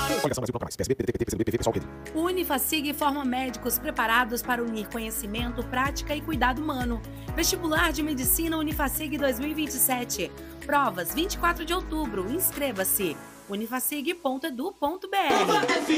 Coligação Brasil Proclamais. PSB, PDT, PT, PCdoB, PV, PSOL, PD. O Unifacig forma médicos preparados para unir conhecimento, prática e cuidado humano. Vestibular de Medicina Unifacig 2027. Provas 24 de outubro. Inscreva-se. unifacig.edu.br